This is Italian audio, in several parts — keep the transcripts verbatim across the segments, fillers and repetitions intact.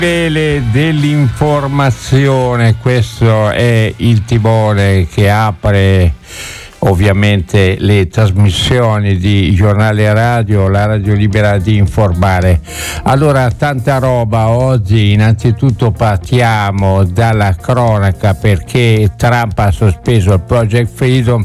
Vele dell'informazione, questo è il timone che apre ovviamente le trasmissioni di Giornale Radio, la radio libera di informare. Allora, tanta roba oggi. Innanzitutto partiamo dalla cronaca, perché Trump ha sospeso il Project Freedom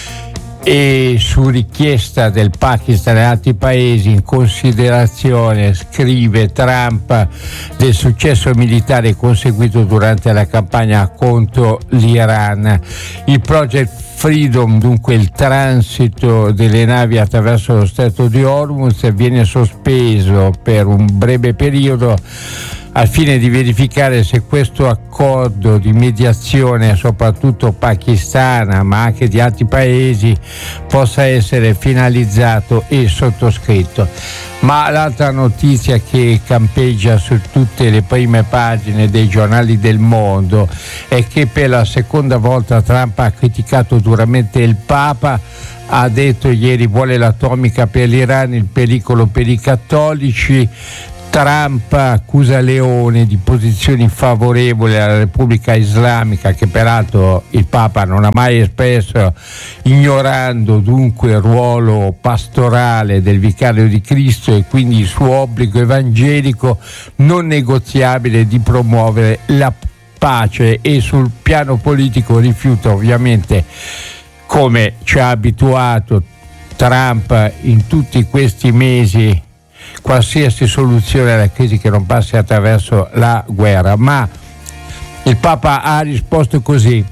e su richiesta del Pakistan e altri paesi, in considerazione, scrive Trump, del successo militare conseguito durante la campagna contro l'Iran. Il Project Freedom, dunque il transito delle navi attraverso lo stretto di Hormuz, viene sospeso per un breve periodo al fine di verificare se questo accordo di mediazione, soprattutto pakistana ma anche di altri paesi, possa essere finalizzato e sottoscritto. Ma l'altra notizia che campeggia su tutte le prime pagine dei giornali del mondo è che per la seconda volta Trump ha criticato duramente il Papa. Ha detto ieri: vuole l'atomica per l'Iran, il pericolo per i cattolici. Trump accusa Leone di posizioni favorevoli alla Repubblica Islamica, che peraltro il Papa non ha mai espresso, ignorando dunque il ruolo pastorale del vicario di Cristo e quindi il suo obbligo evangelico non negoziabile di promuovere la pace. E sul piano politico rifiuta ovviamente, come ci ha abituato Trump in tutti questi mesi, qualsiasi soluzione alla crisi che non passi attraverso la guerra. Ma il Papa ha risposto così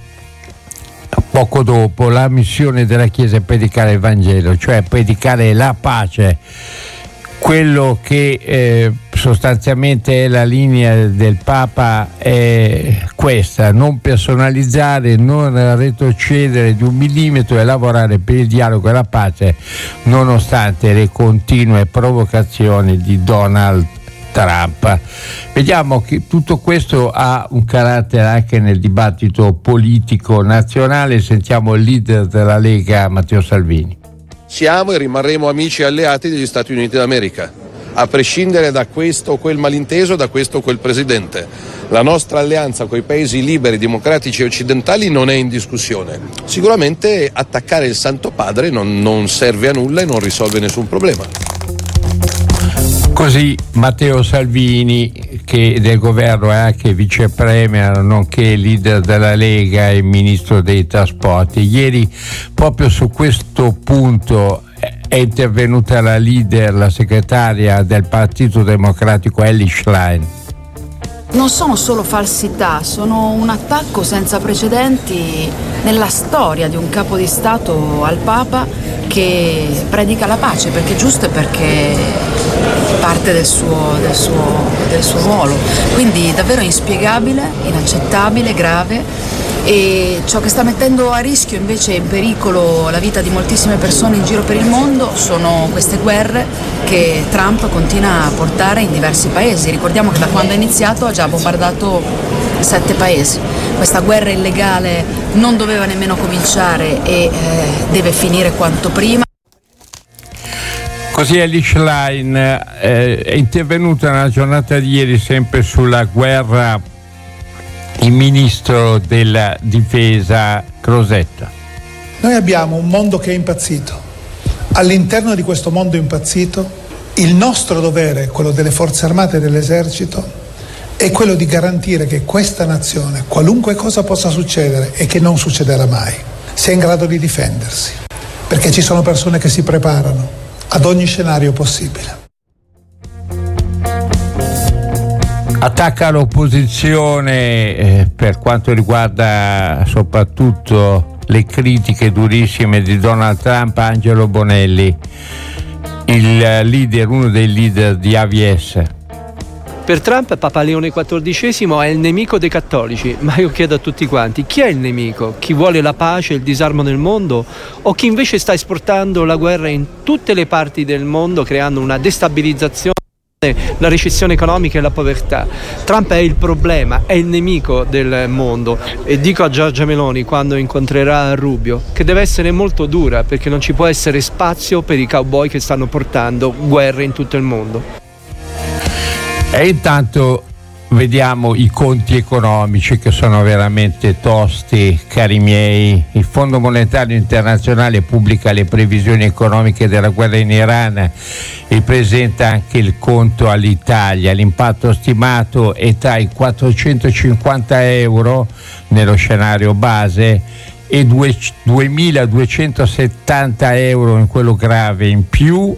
poco dopo: la missione della Chiesa è predicare il Vangelo, cioè predicare la pace. Quello che eh, sostanzialmente è la linea del Papa è questa: non personalizzare, non retrocedere di un millimetro e lavorare per il dialogo e la pace nonostante le continue provocazioni di Donald Trump. Vediamo che tutto questo ha un carattere anche nel dibattito politico nazionale. Sentiamo il leader della Lega, Matteo Salvini. Siamo e rimarremo amici e alleati degli Stati Uniti d'America, a prescindere da questo o quel malinteso, da questo o quel presidente. La nostra alleanza con i paesi liberi, democratici e occidentali non è in discussione. Sicuramente attaccare il Santo Padre non, non serve a nulla e non risolve nessun problema. Così Matteo Salvini, che del governo è anche vice premier, nonché leader della Lega e ministro dei trasporti. Ieri proprio su questo punto è intervenuta la leader, la segretaria del Partito Democratico, Elly Schlein. Non sono solo falsità, sono un attacco senza precedenti nella storia di un capo di Stato al Papa che predica la pace, perché è giusto e perché parte del suo, del suo, del suo ruolo. Quindi davvero inspiegabile, inaccettabile, grave, e ciò che sta mettendo a rischio invece, in pericolo, la vita di moltissime persone in giro per il mondo sono queste guerre che Trump continua a portare in diversi paesi. Ricordiamo che da quando è iniziato ha già bombardato sette paesi. Questa guerra illegale non doveva nemmeno cominciare e eh, deve finire quanto prima. Così Elly Schlein eh, è intervenuta nella giornata di ieri sempre sulla guerra il ministro della difesa Crosetto. Noi abbiamo un mondo che è impazzito. All'interno di questo mondo impazzito, il nostro dovere, quello delle forze armate e dell'esercito, è quello di garantire che questa nazione, qualunque cosa possa succedere e che non succederà mai, sia in grado di difendersi, perché ci sono persone che si preparano ad ogni scenario possibile. Attacca l'opposizione eh, per quanto riguarda soprattutto le critiche durissime di Donald Trump, Angelo Bonelli, il leader, uno dei leader di A V S. Per Trump Papa Leone quattordicesimo è il nemico dei cattolici, ma io chiedo a tutti quanti: chi è il nemico? Chi vuole la pace e il disarmo nel mondo, o chi invece sta esportando la guerra in tutte le parti del mondo, creando una destabilizzazione, la recessione economica e la povertà? Trump è il problema, è il nemico del mondo. E dico a Giorgia Meloni, quando incontrerà Rubio, che deve essere molto dura, perché non ci può essere spazio per i cowboy che stanno portando guerre in tutto il mondo. E intanto vediamo i conti economici che sono veramente tosti, cari miei. Il Fondo Monetario Internazionale pubblica le previsioni economiche della guerra in Iran e presenta anche il conto all'Italia. L'impatto stimato è tra i quattrocentocinquanta euro nello scenario base e duemiladuecentosettanta euro in quello grave in più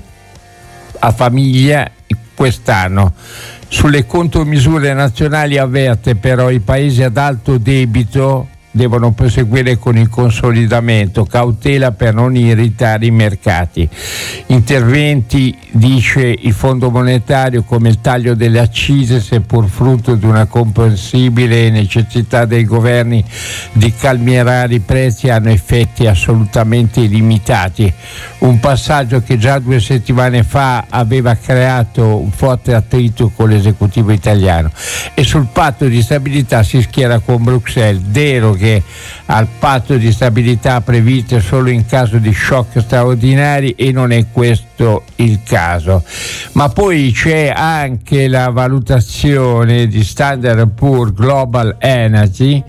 a famiglia quest'anno. Sulle contromisure nazionali avverte però i paesi ad alto debito devono proseguire con il consolidamento, cautela per non irritare i mercati. Interventi, dice il Fondo Monetario, come il taglio delle accise, seppur frutto di una comprensibile necessità dei governi di calmierare i prezzi, hanno effetti assolutamente limitati. Un passaggio che già due settimane fa aveva creato un forte attrito con l'esecutivo italiano. E sul patto di stabilità si schiera con Bruxelles, deroghe al patto di stabilità previste solo in caso di shock straordinari, e non è questo il caso. Ma poi c'è anche la valutazione di Standard and Poor's Global Energy,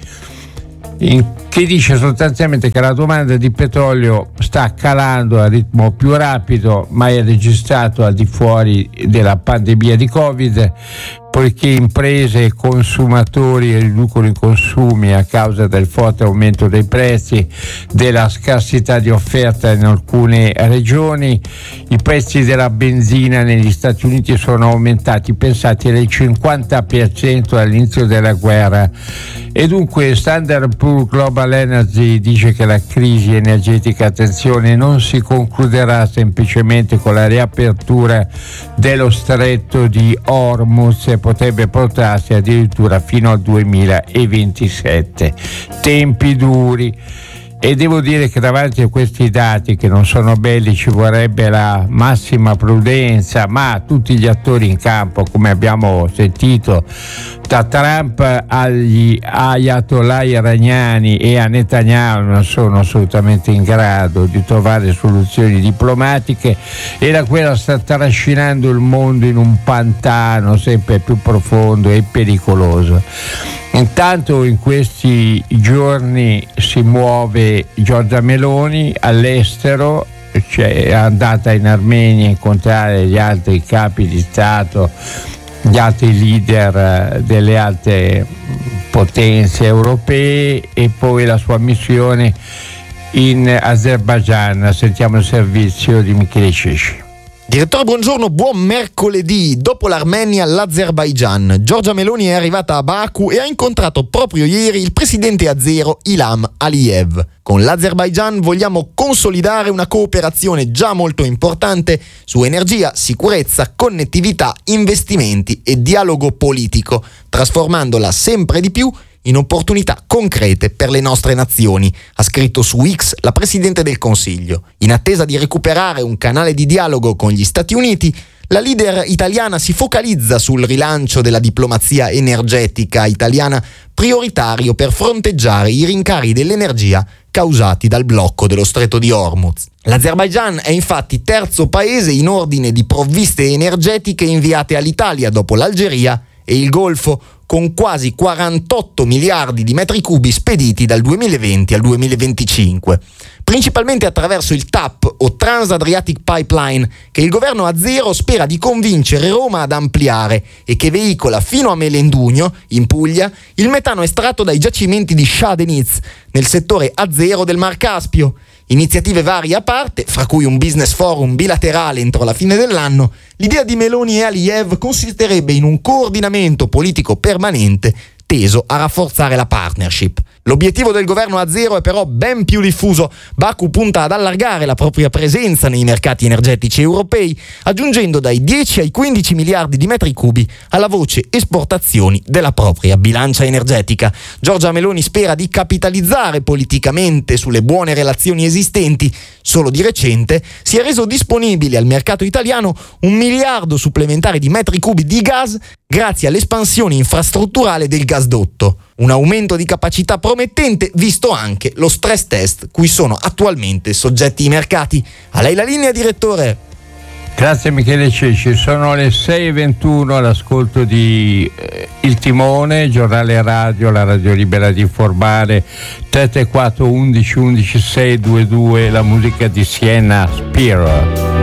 in, che dice sostanzialmente che la domanda di petrolio sta calando a ritmo più rapido mai registrato al di fuori della pandemia di Covid, poiché imprese e consumatori riducono i consumi a causa del forte aumento dei prezzi, della scarsità di offerta in alcune regioni. I prezzi della benzina negli Stati Uniti sono aumentati, pensate, del cinquanta per cento all'inizio della guerra. E dunque Standard and Poor's Global Energy dice che la crisi energetica, attenzione, non si concluderà semplicemente con la riapertura dello stretto di Hormuz, potrebbe portarsi addirittura fino al duemilaventisette. Tempi duri. E devo dire che davanti a questi dati, che non sono belli, ci vorrebbe la massima prudenza, ma tutti gli attori in campo, come abbiamo sentito, da Trump agli ayatollah iraniani e a Netanyahu, non sono assolutamente in grado di trovare soluzioni diplomatiche, e la guerra sta trascinando il mondo in un pantano sempre più profondo e pericoloso. Intanto in questi giorni si muove Giorgia Meloni all'estero, cioè è andata in Armenia a incontrare gli altri capi di Stato, gli altri leader delle altre potenze europee, e poi la sua missione in Azerbaigian. Sentiamo il servizio di Michele Cesci. Direttore, buongiorno, buon mercoledì. Dopo l'Armenia, l'Azerbaigian. Giorgia Meloni è arrivata a Baku e ha incontrato proprio ieri il presidente azero Ilham Aliyev. Con l'Azerbaigian vogliamo consolidare una cooperazione già molto importante su energia, sicurezza, connettività, investimenti e dialogo politico, trasformandola sempre di più in opportunità concrete per le nostre nazioni, ha scritto su X la Presidente del Consiglio. In attesa di recuperare un canale di dialogo con gli Stati Uniti, la leader italiana si focalizza sul rilancio della diplomazia energetica italiana, prioritario per fronteggiare i rincari dell'energia causati dal blocco dello stretto di Hormuz. L'Azerbaigian è infatti terzo paese in ordine di provviste energetiche inviate all'Italia dopo l'Algeria e il Golfo, con quasi quarantotto miliardi di metri cubi spediti dal duemilaventi al duemilaventicinque, principalmente attraverso il T A P o Trans-Adriatic Pipeline, che il governo azero spera di convincere Roma ad ampliare e che veicola fino a Melendugno, in Puglia, il metano estratto dai giacimenti di Shah Deniz, nel settore azero del Mar Caspio. Iniziative varie a parte, fra cui un business forum bilaterale entro la fine dell'anno, l'idea di Meloni e Aliyev consisterebbe in un coordinamento politico permanente teso a rafforzare la partnership. L'obiettivo del governo azero è però ben più diffuso. Baku punta ad allargare la propria presenza nei mercati energetici europei, aggiungendo dai dieci ai quindici miliardi di metri cubi alla voce esportazioni della propria bilancia energetica. Giorgia Meloni spera di capitalizzare politicamente sulle buone relazioni esistenti. Solo di recente si è reso disponibile al mercato italiano un miliardo supplementare di metri cubi di gas grazie all'espansione infrastrutturale del gasdotto. Un aumento di capacità promettente, visto anche lo stress test cui sono attualmente soggetti i mercati. A lei la linea, direttore. Grazie Michele Ceci, sono le sei e ventuno all'ascolto di eh, Il Timone, giornale radio, la radio libera di informare, tre tre quattro undici undici sei due due, la musica di Sienna Spiro.